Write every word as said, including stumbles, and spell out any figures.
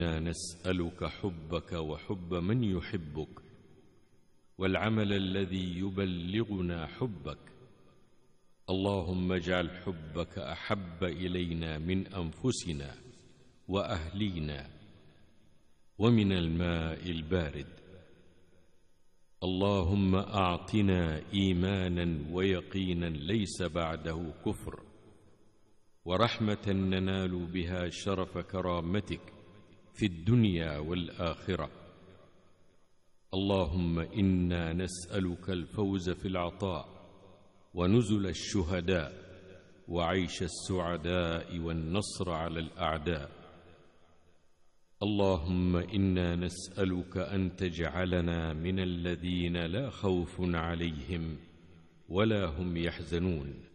نسألك حبك وحب من يحبك، والعمل الذي يبلغنا حبك. اللهم اجعل حبك أحب إلينا من أنفسنا وأهلينا ومن الماء البارد. اللهم أعطنا إيمانا ويقينا ليس بعده كفر، ورحمة ننال بها شرف كرامتك في الدنيا والآخرة. اللهم إنا نسألك الفوز في العطاء، ونزل الشهداء، وعيش السعداء، والنصر على الأعداء. اللهم إنا نسألك أن تجعلنا من الذين لا خوف عليهم ولا هم يحزنون.